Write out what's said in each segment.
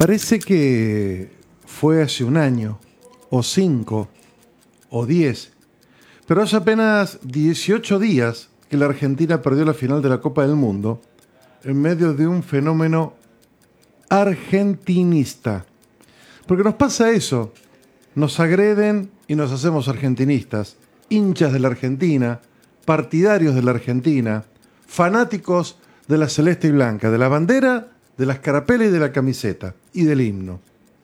Parece que fue hace un año, o 5, o 10, pero hace apenas 18 días que la Argentina perdió la final de la Copa del Mundo en medio de un fenómeno argentinista. Porque nos pasa eso, nos agreden y nos hacemos argentinistas, hinchas de la Argentina, partidarios de la Argentina, fanáticos de la celeste y blanca, de la bandera, de la escarapela y de la camiseta, y del himno.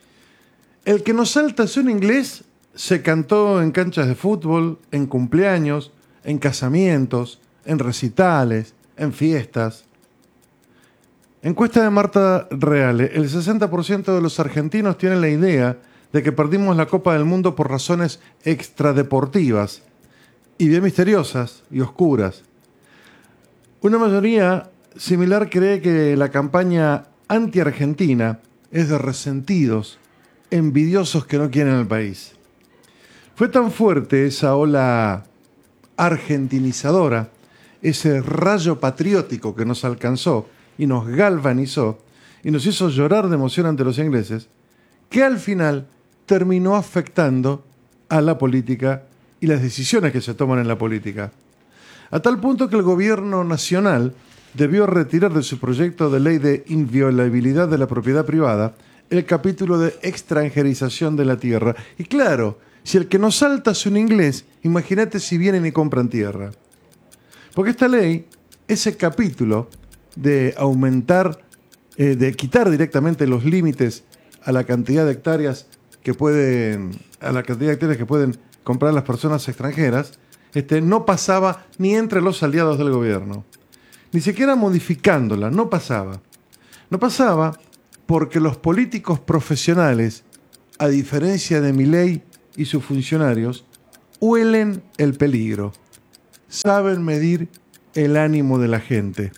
El que nos salta es un inglés, se cantó en canchas de fútbol, en cumpleaños, en casamientos, en recitales, en fiestas. Encuesta de Marta Reale, el 60% de los argentinos tienen la idea de que perdimos la Copa del Mundo por razones extradeportivas y bien misteriosas y oscuras. Una mayoría similar cree que la campaña anti-argentina es de resentidos, envidiosos que no quieren el país. Fue tan fuerte esa ola argentinizadora, ese rayo patriótico que nos alcanzó y nos galvanizó y nos hizo llorar de emoción ante los ingleses, que al final terminó afectando a la política y las decisiones que se toman en la política. A tal punto que el gobierno nacional debió retirar de su proyecto de ley de inviolabilidad de la propiedad privada el capítulo de extranjerización de la tierra. Y claro, si el que nos salta es un inglés, imagínate si vienen y compran tierra. Porque esta ley, ese capítulo de aumentar, de quitar directamente los límites a la cantidad de hectáreas que pueden comprar las personas extranjeras, no pasaba ni entre los aliados del gobierno. Ni siquiera modificándola, no pasaba. No pasaba porque los políticos profesionales, a diferencia de Milei y sus funcionarios, huelen el peligro, saben medir el ánimo de la gente.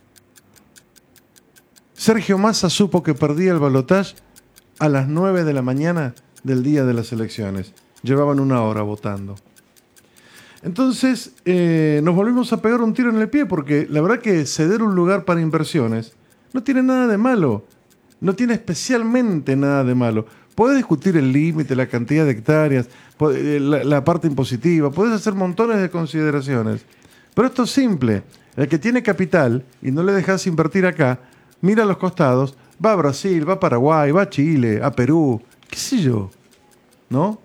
Sergio Massa supo que perdía el balotaje a las 9 de la mañana del día de las elecciones. Llevaban 1 hora votando. Entonces nos volvimos a pegar un tiro en el pie porque la verdad que ceder un lugar para inversiones no tiene nada de malo. No tiene especialmente nada de malo. Podés discutir el límite, la cantidad de hectáreas, la parte impositiva, podés hacer montones de consideraciones. Pero esto es simple. El que tiene capital y no le dejas invertir acá, mira a los costados, va a Brasil, va a Paraguay, va a Chile, a Perú, qué sé yo, ¿no?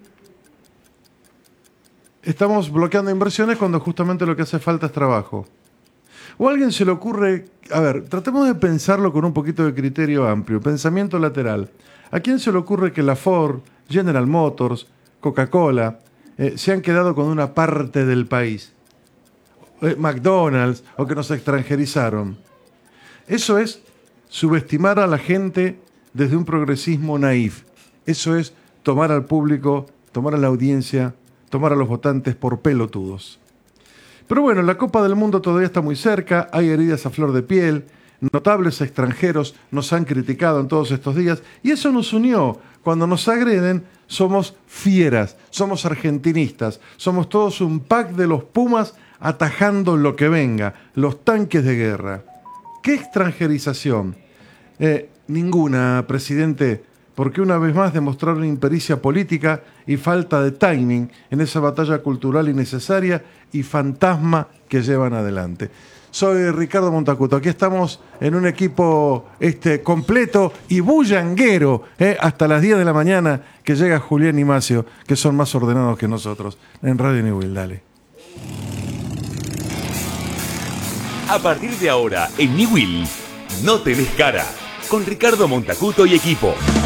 Estamos bloqueando inversiones cuando justamente lo que hace falta es trabajo. O a alguien se le ocurre, a ver, tratemos de pensarlo con un poquito de criterio amplio, pensamiento lateral. ¿A quién se le ocurre que la Ford, General Motors, Coca-Cola se han quedado con una parte del país? McDonald's, o que nos extranjerizaron. Eso es subestimar a la gente desde un progresismo naif. Eso es tomar al público, tomar a la audiencia, tomar a los votantes por pelotudos. Pero bueno, la Copa del Mundo todavía está muy cerca, hay heridas a flor de piel, notables extranjeros nos han criticado en todos estos días y eso nos unió. Cuando nos agreden, somos fieras, somos argentinistas, somos todos un pack de los Pumas atajando lo que venga, los tanques de guerra. ¿Qué extranjerización? Ninguna, presidente, porque una vez más demostraron impericia política y falta de timing en esa batalla cultural innecesaria y fantasma que llevan adelante. Soy Ricardo Montacuto, aquí estamos en un equipo completo y bullanguero, hasta las 10 de la mañana que llega Julián y Macio, que son más ordenados que nosotros, en Radio Newell. Dale. A partir de ahora, en Newell, No Tenés Cara, con Ricardo Montacuto y equipo.